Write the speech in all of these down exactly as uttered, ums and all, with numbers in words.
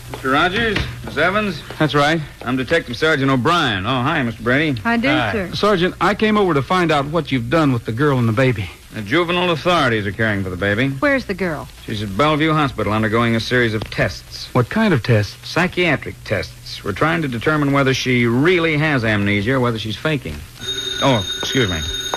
Mister Rogers, Miss Evans. That's right. I'm Detective Sergeant O'Brien. Oh, hi, Mister Brady. I do, Hi. sir. Sergeant, I came over to find out what you've done with the girl and the baby. The juvenile authorities are caring for the baby. Where's the girl? She's at Bellevue Hospital undergoing a series of tests. What kind of tests? Psychiatric tests. We're trying to determine whether she really has amnesia or whether she's faking. Oh, excuse me.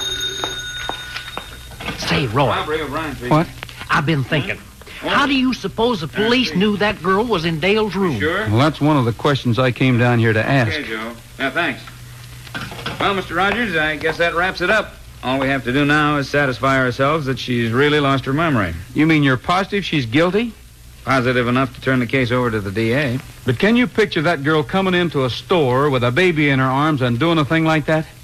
Say, Roy, Robbery, O'Brien, please. What? I've been thinking. How do you suppose the police knew that girl was in Dale's room? Sure? Well, that's one of the questions I came down here to ask. Okay, Joe. Yeah, thanks. Well, Mister Rogers, I guess that wraps it up. All we have to do now is satisfy ourselves that she's really lost her memory. You mean you're positive she's guilty? Positive enough to turn the case over to the D A. But can you picture that girl coming into a store with a baby in her arms and doing a thing like that?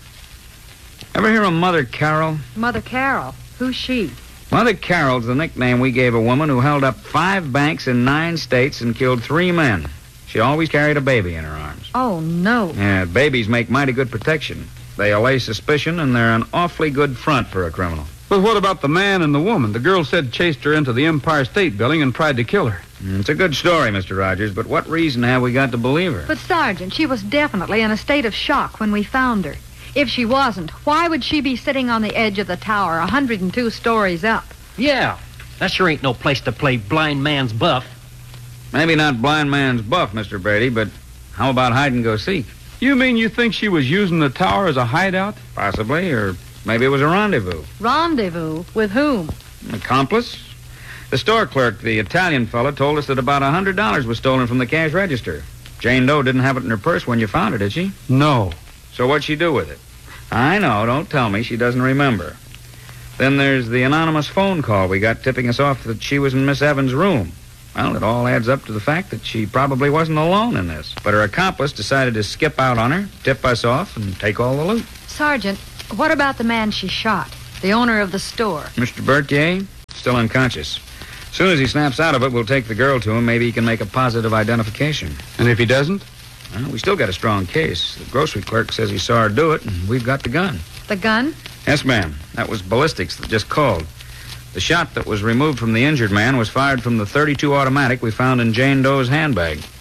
Ever hear of Mother Carol? Mother Carol. Who's she? Mother Carol's the nickname we gave a woman who held up five banks in nine states and killed three men. She always carried a baby in her arms. Oh, no. Yeah, babies make mighty good protection. They allay suspicion, and they're an awfully good front for a criminal. But what about the man and the woman? The girl said chased her into the Empire State Building and tried to kill her. Mm, It's a good story, Mister Rogers, but what reason have we got to believe her? But, Sergeant, she was definitely in a state of shock when we found her. If she wasn't, why would she be sitting on the edge of the tower, one hundred two stories up? Yeah, that sure ain't no place to play blind man's buff. Maybe not blind man's buff, Mister Brady, but how about hide and go seek? You mean you think she was using the tower as a hideout? Possibly, or maybe it was a rendezvous. Rendezvous? With whom? An accomplice? The store clerk, the Italian fellow, told us that about one hundred dollars was stolen from the cash register. Jane Doe didn't have it in her purse when you found her, did she? No. So what'd she do with it? I know, don't tell me she doesn't remember. Then there's the anonymous phone call we got tipping us off that she was in Miss Evans' room. Well, it all adds up to the fact that she probably wasn't alone in this. But her accomplice decided to skip out on her, tip us off, and take all the loot. Sergeant, what about the man she shot? The owner of the store? Mister Berthier, still unconscious. As soon as he snaps out of it, we'll take the girl to him. Maybe he can make a positive identification. And if he doesn't? Well, we still got a strong case. The grocery clerk says he saw her do it, and we've got the gun. The gun? Yes, ma'am. That was ballistics that just called. The shot that was removed from the injured man was fired from the thirty-two automatic we found in Jane Doe's handbag.